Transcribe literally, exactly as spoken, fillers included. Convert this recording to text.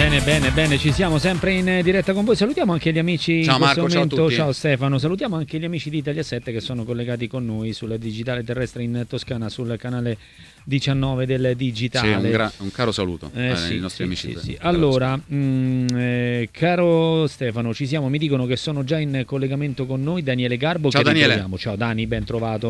Bene, bene, bene, ci siamo sempre in diretta con voi. Salutiamo anche gli amici. Ciao in Marco, questo momento. ciao a tutti. Ciao Stefano, salutiamo anche gli amici di Italia sette che sono collegati con noi sul digitale terrestre in Toscana, sul canale diciannove del digitale. Sì, un, gra- un caro saluto eh, ai sì, nostri sì, amici. Sì, sì. Allora, mh, eh, caro Stefano, ci siamo, mi dicono che sono già in collegamento con noi Daniele Garbo. Ciao che Daniele. ritroviamo. Ciao Dani, ben trovato.